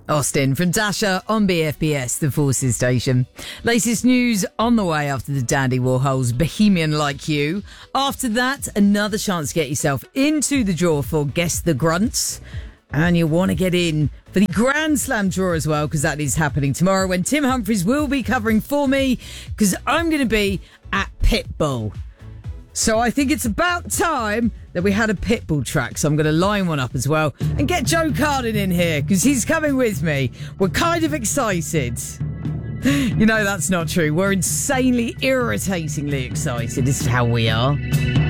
Austin from Dasher on BFBS, the Forces station. Latest news on the way after the Dandy Warhols, Bohemian Like You. After that, another chance to get yourself into the draw for Guess the Grunts. And you'll want to get in for the Grand Slam draw as well, because that is happening tomorrow when Tim Humphries will be covering for me, because I'm going to be at Pitbull. So I think it's about time that we had a Pitbull track. So I'm going to line one up as well and get Joe Carden in here because he's coming with me. We're kind of excited. You know, that's not true. We're insanely, irritatingly excited. This is how we are.